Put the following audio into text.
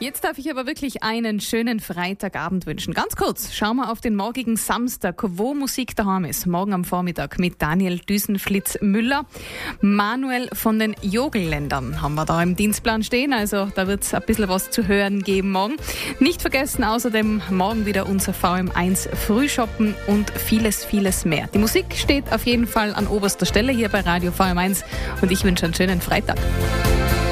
Jetzt darf ich aber wirklich einen schönen Freitagabend wünschen. Ganz kurz, schauen wir auf den morgigen Samstag, wo Musik daheim ist. Morgen am Vormittag mit Daniel Düsenflitz-Müller. Manuel von den Jogelländern haben wir da im Dienstplan stehen. Also da wird es ein bisschen was zu hören geben morgen. Nicht vergessen außerdem morgen wieder unser VM1 Frühshoppen und vieles, vieles mehr. Die Musik steht auf jeden Fall an oberster Stelle hier bei Radio VM1 und ich wünsche einen schönen Freitag.